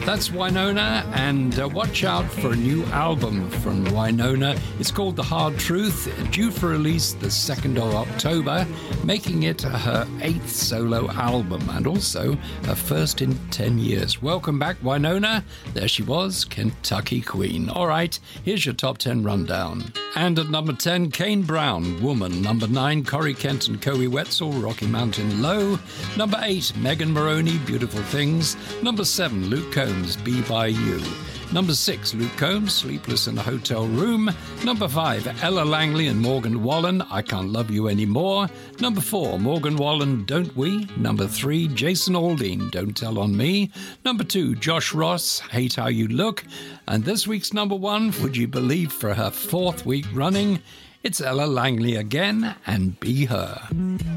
That's Wynonna, and watch out for a new album from Wynonna. It's called The Hard Truth, due for release the 2nd of October, making it her 8th solo album and also her first in 10 years. Welcome back, Wynonna. There she was, Kentucky Queen. All right, here's your top 10 rundown. And at number 10, Kane Brown, Woman. Number 9, Corrie Kent and Coe Wetzel, Rocky Mountain Low. Number 8, Megan Moroney, Beautiful Things. Number 7, Luke Combs, Be By You. Number 6, Luke Combs, Sleepless in a Hotel Room. Number 5, Ella Langley and Morgan Wallen, I Can't Love You Anymore. Number 4, Morgan Wallen, Don't We? Number 3, Jason Aldean, Don't Tell On Me. Number 2, Josh Ross, Hate How You Look. And this week's number 1, would you believe, for her 4th week running, it's Ella Langley again, and Be Her.